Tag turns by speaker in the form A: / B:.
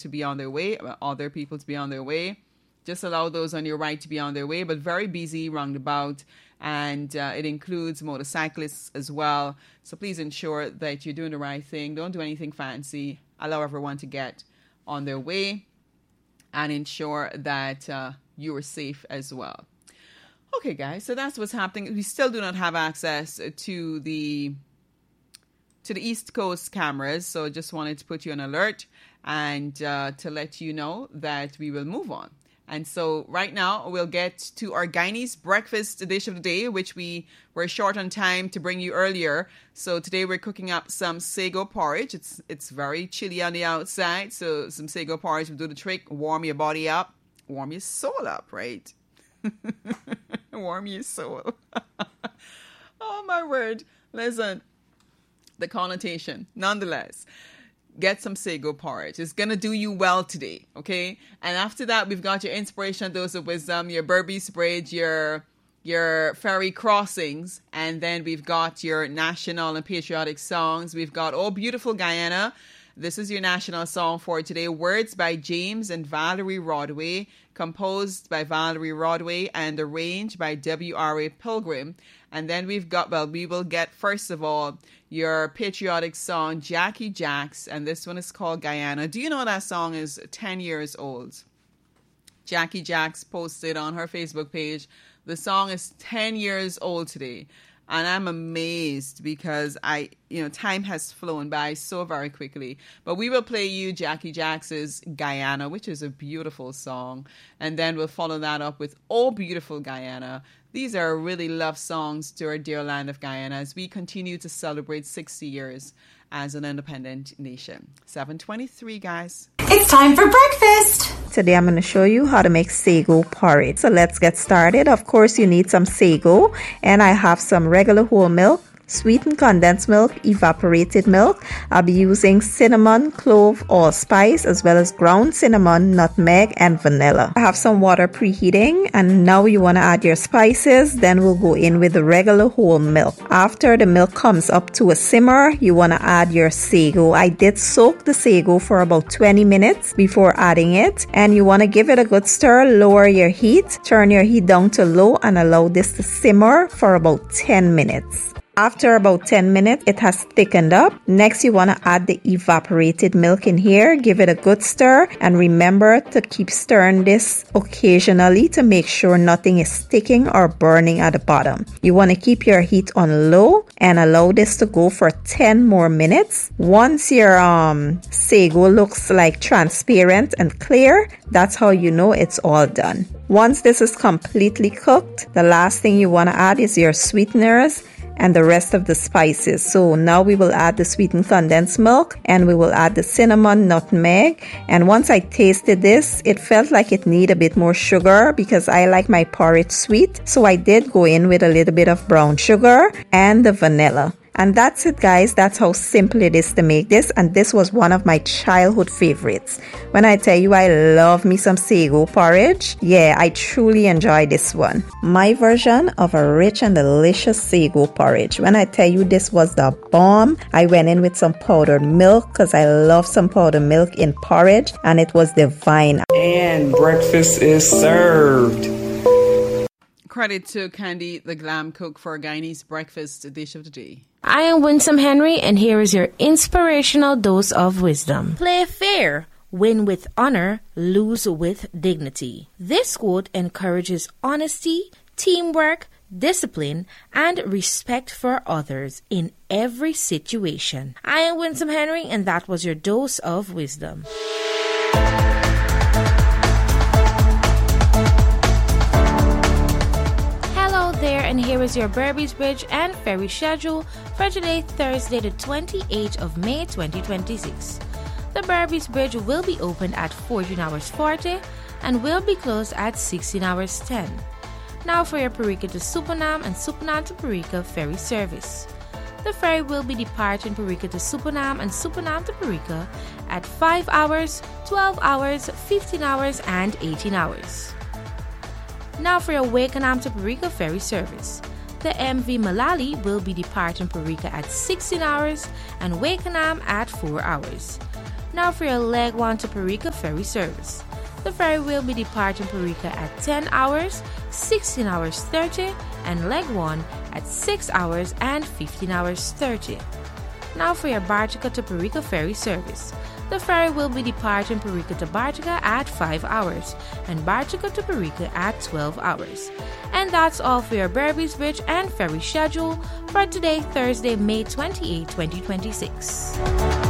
A: to be on their way, other people to be on their way. Just allow those on your right to be on their way, but very busy roundabout. And it includes motorcyclists as well. So please ensure that you're doing the right thing. Don't do anything fancy. Allow everyone to get on their way and ensure that you are safe as well. Okay, guys, so that's what's happening. We still do not have access to the East Coast cameras, so just wanted to put you on alert and to let you know that we will move on. And so right now we'll get to our Guyanese breakfast dish of the day, which we were short on time to bring you earlier. So today we're cooking up some sago porridge. It's very chilly on the outside, so some sago porridge will do the trick. Warm your body up, warm your soul up, right? Warm your soul. Oh my word! Listen, the connotation, nonetheless. Get some sago porridge. It's going to do you well today, okay? And after that, we've got your inspiration dose of wisdom, your Berbice Bridge, your ferry crossings, and then we've got your national and patriotic songs. We've got Oh Beautiful Guyana. This is your national song for today. Words by James and Valerie Rodway, composed by Valerie Rodway and arranged by W.R.A. Pilgrim. And then we will get, first of all, your patriotic song, Jackie Jacks, and this one is called Guyana. Do you know that song is 10 years old? Jackie Jacks posted on her Facebook page. The song is 10 years old today. And I'm amazed because time has flown by so very quickly. But we will play you Jackie Jacks's Guyana, which is a beautiful song. And then we'll follow that up with Oh Beautiful Guyana. These are really love songs to our dear land of Guyana as we continue to celebrate 60 years as an independent nation. 7:23, guys.
B: It's time for breakfast.
C: Today I'm going to show you how to make sago porridge. So let's get started. Of course, you need some sago, and I have some regular whole milk, sweetened condensed milk, evaporated milk. I'll be using cinnamon, clove, allspice, as well as ground cinnamon, nutmeg, and vanilla. I have some water preheating, and now you want to add your spices. Then we'll go in with the regular whole milk. After the milk comes up to a simmer, you want to add your sago. I did soak the sago for about 20 minutes before adding it, and you want to give it a good stir. Lower your heat, turn your heat down to low, and allow this to simmer for about 10 minutes. After about 10 minutes, it has thickened up. Next, you want to add the evaporated milk in here. Give it a good stir, and remember to keep stirring this occasionally to make sure nothing is sticking or burning at the bottom. You want to keep your heat on low and allow this to go for 10 more minutes. Once your sago looks like transparent and clear, that's how you know it's all done. Once this is completely cooked, the last thing you want to add is your sweeteners and the rest of the spices. So now we will add the sweetened condensed milk, and we will add the cinnamon, nutmeg. And once I tasted this, it felt like it needed a bit more sugar because I like my porridge sweet. So I did go in with a little bit of brown sugar and the vanilla. And that's it, guys. That's how simple it is to make this. And this was one of my childhood favorites. When I tell you I love me some sago porridge, yeah, I truly enjoy this one. My version of a rich and delicious sago porridge. When I tell you this was the bomb, I went in with some powdered milk because I love some powdered milk in porridge, and it was divine.
D: And breakfast is served.
A: Credit to Candy the Glam Cook for Guyanese breakfast dish of the day.
E: I am Winsome Henry, and here is your inspirational dose of wisdom. Play fair, win with honor, lose with dignity. This quote encourages honesty, teamwork, discipline, and respect for others in every situation. I am Winsome Henry, and that was your dose of wisdom. There, and here is your Berbice Bridge and ferry schedule for today, Thursday, the 28th of May 2026. The Berbice Bridge will be opened at 14 hours 40 and will be closed at 16 hours 10. Now for your Parika to Supanam and Supanam to Parika ferry service. The ferry will be departing Parika to Supanam and Supanam to Parika at 5 hours, 12 hours, 15 hours, and 18 hours. Now for your Wakenham to Parika ferry service. The MV Malali will be departing Parika at 16 hours and Wakenham at 4 hours. Now for your leg 1 to Parika ferry service. The ferry will be departing Parika at 10 hours, 16 hours 30, and leg 1 at 6 hours and 15 hours 30. Now for your Bartica to Parika ferry service. The ferry will be departing Parika to Bartica at 5 hours and Bartica to Parika at 12 hours. And that's all for your Berbice Bridge and ferry schedule for today, Thursday, May 28, 2026.